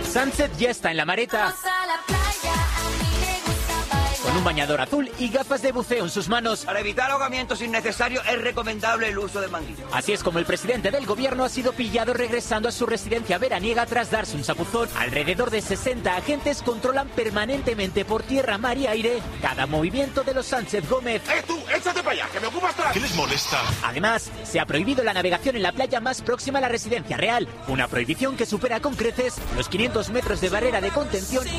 Sánchez ya está en la mareta, con un bañador azul y gafas de buceo en sus manos. Para evitar ahogamientos innecesarios es recomendable el uso de manguillas. Así es como el presidente del gobierno ha sido pillado regresando a su residencia veraniega tras darse un chapuzón. Alrededor de 60 agentes controlan permanentemente por tierra, mar y aire cada movimiento de los Sánchez Gómez. Tú! ¡Échate para allá, que me ocupas toda la... ¿Qué les molesta? Además, se ha prohibido la navegación en la playa más próxima a la residencia real, una prohibición que supera con creces los 500 metros de barrera de contención